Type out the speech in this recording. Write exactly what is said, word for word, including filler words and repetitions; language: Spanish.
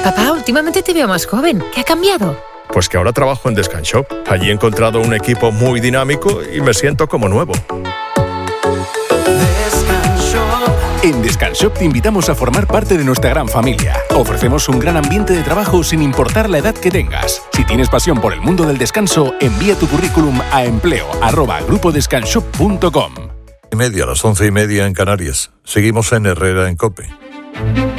Papá, últimamente te veo más joven. ¿Qué ha cambiado? Pues que ahora trabajo en Descanshop. Allí he encontrado un equipo muy dinámico y me siento como nuevo. En Descanshop te invitamos a formar parte de nuestra gran familia. Ofrecemos un gran ambiente de trabajo sin importar la edad que tengas. Si tienes pasión por el mundo del descanso, envía tu currículum a empleo arroba grupo descanshop punto com. Y media, a las once y media en Canarias. Seguimos en Herrera en COPE.